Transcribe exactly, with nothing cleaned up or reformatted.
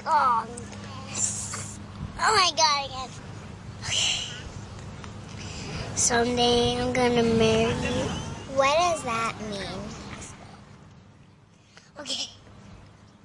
Oh, oh my God, again. Okay. Someday I'm gonna marry you. What does that mean?